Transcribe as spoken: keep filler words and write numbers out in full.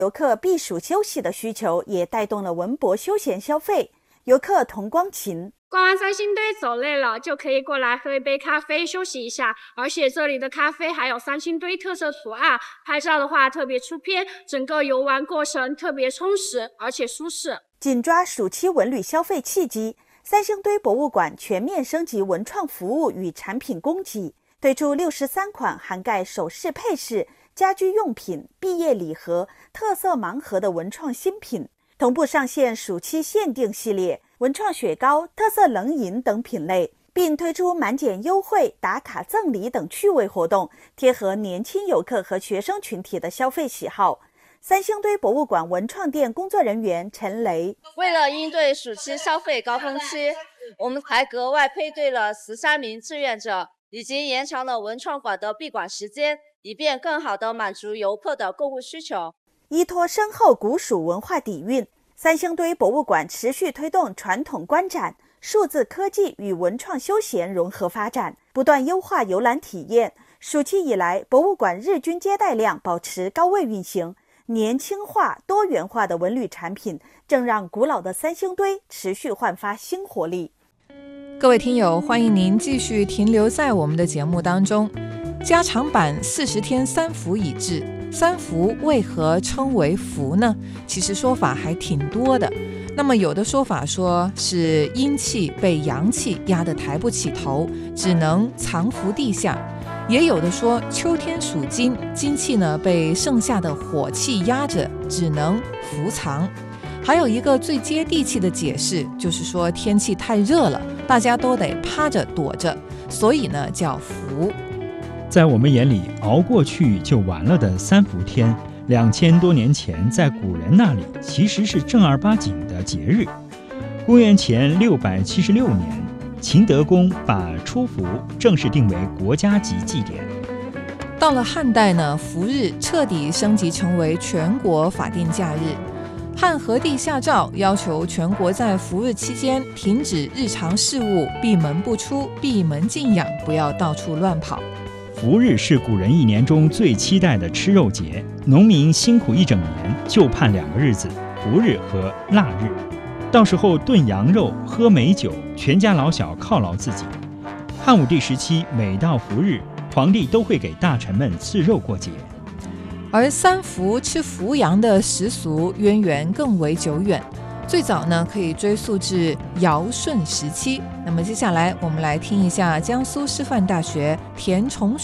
游客避暑休息的需求，也带动了文博休闲消费。游客童光琴， 逛完三星堆走累了，就可以过来喝一杯咖啡休息一下，而且这里的咖啡还有三星堆特色图案，拍照的话特别出片，整个游玩过程特别充实而且舒适。 紧抓暑期文旅消费契机，三星堆博物馆全面升级文创服务与产品供给，推出六十三款涵盖首饰配饰、家居用品、毕业礼盒、特色盲盒的文创新品，同步上线暑期限定系列、文创雪糕、特色冷饮等品类，并推出满减优惠、打卡赠礼等趣味活动，贴合年轻游客和学生群体的消费喜好。三星堆博物馆文创店工作人员陈雷， 为了应对暑期消费高峰期，我们还格外配对了十三名志愿者，以及延长了文创馆的闭馆时间，以便更好地满足游客的购物需求。 依托深厚古蜀文化底蕴，三星堆博物馆持续推动传统观展、数字科技与文创休闲融合发展，不断优化游览体验。暑期以来，博物馆日均接待量保持高位运行，年轻化、多元化的文旅产品正让古老的三星堆持续焕发新活力。 各位听友，欢迎您继续停留在我们的节目当中。加长版四十天三伏已至，三伏为何称为伏呢？其实说法还挺多的。那么有的说法说是阴气被阳气压得抬不起头，只能藏伏地下，也有的说秋天属金，金气呢被盛夏的火气压着，只能伏藏。还有一个最接地气的解释，就是说天气太热了，大家都得趴着躲着，所以呢叫伏。 在我们眼里，熬过去就完了的三伏天，两千多年前在古人那里其实是正儿八经的节日。公元前六百七十六年，秦德公把初伏正式定为国家级祭典。 到了汉代呢，伏日彻底升级成为全国法定假日。汉和帝下诏，要求全国在伏日期间停止日常事务，闭门不出，闭门静养，不要到处乱跑。 伏日是古人一年中最期待的吃肉节，农民辛苦一整年，就盼两个日子，伏日和腊日。到时候炖羊肉，喝美酒，全家老小犒劳自己。汉武帝时期，每到伏日，皇帝都会给大臣们赐肉过节。 而三伏吃伏羊的习俗渊源更为久远，最早呢可以追溯至尧舜时期。那么接下来我们来听一下江苏师范大学田崇